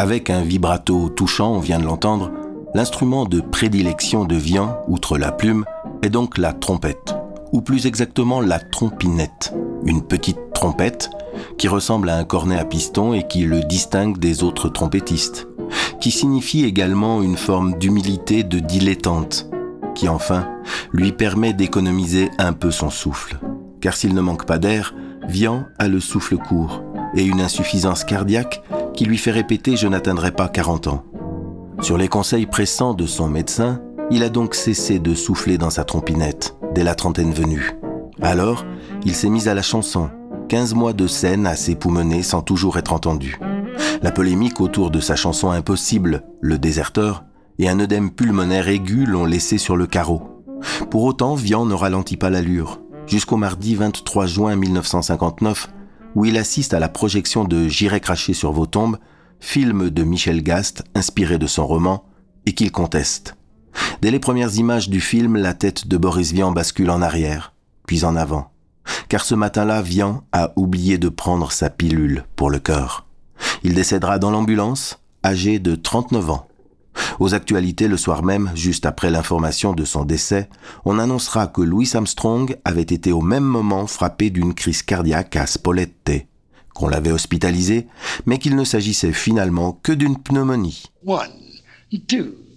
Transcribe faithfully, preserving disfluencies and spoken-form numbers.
Avec un vibrato touchant, on vient de l'entendre, l'instrument de prédilection de Vian, outre la plume, est donc la trompette, ou plus exactement la trompinette, une petite trompette qui ressemble à un cornet à piston et qui le distingue des autres trompettistes, qui signifie également une forme d'humilité de dilettante, qui enfin lui permet d'économiser un peu son souffle. Car s'il ne manque pas d'air, Vian a le souffle court et une insuffisance cardiaque qui lui fait répéter « je n'atteindrai pas quarante ans ». Sur les conseils pressants de son médecin, il a donc cessé de souffler dans sa trompinette dès la trentaine venue. Alors, il s'est mis à la chanson, quinze mois de scène à s'époumoner sans toujours être entendu. La polémique autour de sa chanson Impossible, Le Déserteur, et un œdème pulmonaire aigu l'ont laissé sur le carreau. Pour autant, Vian ne ralentit pas l'allure, jusqu'au mardi vingt-trois juin mille neuf cent cinquante-neuf, où il assiste à la projection de J'irai cracher sur vos tombes, film de Michel Gast inspiré de son roman, et qu'il conteste. Dès les premières images du film, la tête de Boris Vian bascule en arrière, puis en avant. Car ce matin-là, Vian a oublié de prendre sa pilule pour le cœur. Il décédera dans l'ambulance, âgé de trente-neuf ans. Aux actualités, le soir même, juste après l'information de son décès, on annoncera que Louis Armstrong avait été au même moment frappé d'une crise cardiaque à Spolette, qu'on l'avait hospitalisé, mais qu'il ne s'agissait finalement que d'une pneumonie. One, two.